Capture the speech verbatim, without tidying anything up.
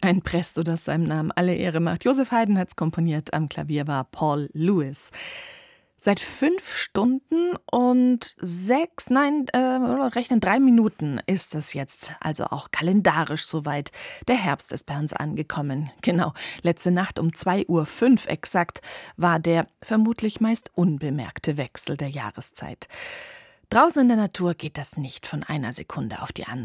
Ein Presto, das seinem Namen alle Ehre macht. Joseph Haydn hat's komponiert, am Klavier war Paul Lewis. Seit fünf Stunden und sechs, nein, äh, rechnen drei Minuten ist es jetzt, also auch kalendarisch soweit. Der Herbst ist bei uns angekommen. Genau, letzte Nacht um zwei Uhr fünf exakt war der vermutlich meist unbemerkte Wechsel der Jahreszeit. Draußen in der Natur geht das nicht von einer Sekunde auf die andere.